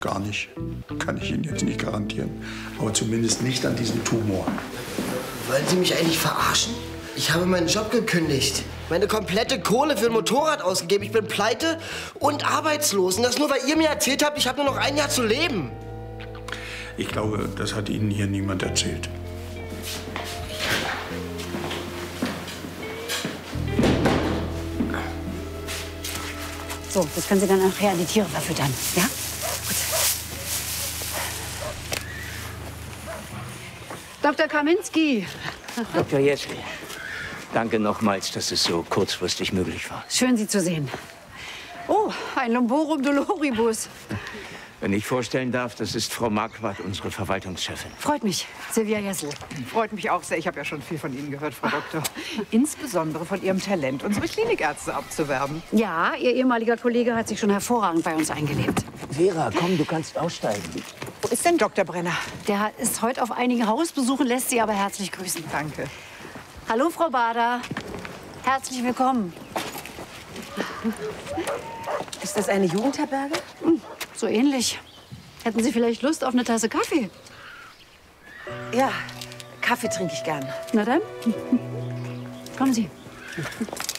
Gar nicht. Kann ich Ihnen jetzt nicht garantieren. Aber zumindest nicht an diesem Tumor. Wollen Sie mich eigentlich verarschen? Ich habe meinen Job gekündigt. Meine komplette Kohle für ein Motorrad ausgegeben. Ich bin pleite und arbeitslos. Und das nur, weil ihr mir erzählt habt, ich habe nur noch ein Jahr zu leben. Ich glaube, das hat Ihnen hier niemand erzählt. So, das können Sie dann nachher an die Tiere verfüttern, ja? Gut. Dr. Kaminski. Dr. Jeschke, danke nochmals, dass es so kurzfristig möglich war. Schön, Sie zu sehen. Oh, ein Lumborum doloribus. Wenn ich vorstellen darf, das ist Frau Marquardt, unsere Verwaltungschefin. Freut mich, Silvia Jessel. Freut mich auch sehr. Ich habe ja schon viel von Ihnen gehört, Frau Doktor. Insbesondere von Ihrem Talent, unsere Klinikärzte abzuwerben. Ja, Ihr ehemaliger Kollege hat sich schon hervorragend bei uns eingelebt. Vera, komm, du kannst aussteigen. Wo ist denn Dr. Brenner? Der ist heute auf einigen Hausbesuchen, lässt Sie aber herzlich grüßen. Danke. Hallo, Frau Bader. Herzlich willkommen. Ist das eine Jugendherberge? So ähnlich. Hätten Sie vielleicht Lust auf eine Tasse Kaffee? Ja, Kaffee trinke ich gern. Na dann, kommen Sie.